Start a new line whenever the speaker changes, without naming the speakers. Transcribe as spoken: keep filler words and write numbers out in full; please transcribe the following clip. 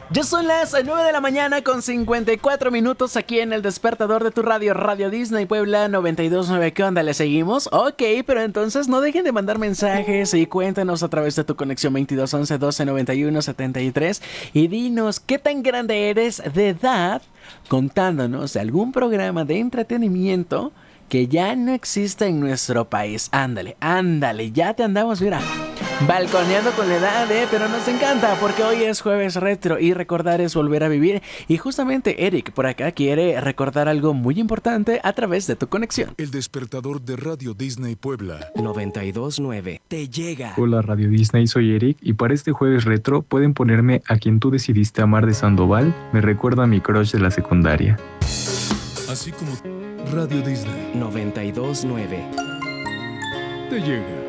Ya son las nueve de la mañana con cincuenta y cuatro minutos aquí en el despertador de tu radio, Radio Disney Puebla noventa y dos punto nueve. ¿Qué onda? ¿Le seguimos? Ok, pero entonces no dejen de mandar mensajes y cuéntanos a través de tu conexión veintidós once doce noventa y uno setenta y tres y dinos qué tan grande eres de edad, contándonos de algún programa de entretenimiento que ya no existe en nuestro país. Ándale, ándale, ya te andamos, mira, balconeando con la edad, ¿eh? Pero nos encanta porque hoy es jueves retro y recordar es volver a vivir. Y justamente Eric por acá quiere recordar algo muy importante a través de tu conexión.
El despertador de Radio Disney Puebla
noventa y dos punto nueve te llega.
Hola Radio Disney, soy Eric y para este jueves retro pueden ponerme A quien tú decidiste amar de Sandoval. Me recuerda a mi crush de la secundaria.
Así como Radio Disney
noventa y dos punto nueve
te llega.